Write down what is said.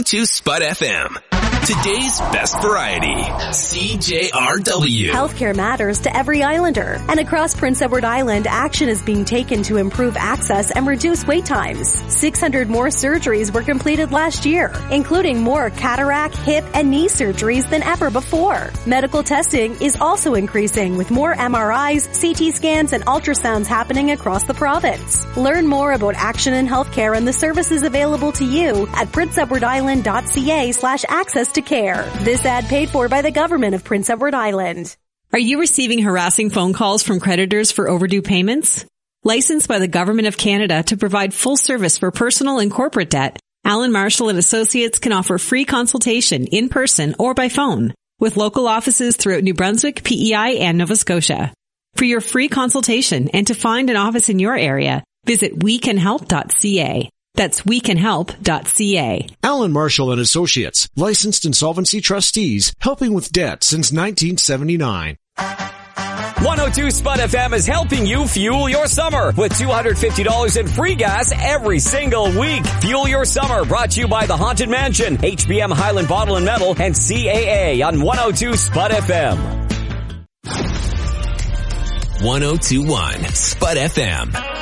102 Spud FM. Today's best variety. CJRW. Healthcare matters to every Islander. And across Prince Edward Island, action is being taken to improve access and reduce wait times. 600 more surgeries were completed last year, including more cataract, hip, and knee surgeries than ever before. Medical testing is also increasing with more MRIs, CT scans, and ultrasounds happening across the province. Learn more about action in healthcare and the services available to you at princeedwardisland.ca/access to care. This ad paid for by the government of Prince Edward Island. Are you receiving harassing phone calls from creditors for overdue payments? Licensed by the Government of Canada to provide full service for personal and corporate debt, Allen Marshall and Associates can offer free consultation in person or by phone with local offices throughout New Brunswick, PEI, and Nova Scotia. For your free consultation and to find an office in your area, visit wecanhelp.ca. That's wecanhelp.ca. Allen Marshall and Associates, licensed insolvency trustees, helping with debt since 1979. 102 Spud FM is helping you fuel your summer with $250 in free gas every single week. Fuel your summer brought to you by the Haunted Mansion, HBM Highland Bottle and Metal, and CAA on 102 Spud FM. 1021 Spud FM.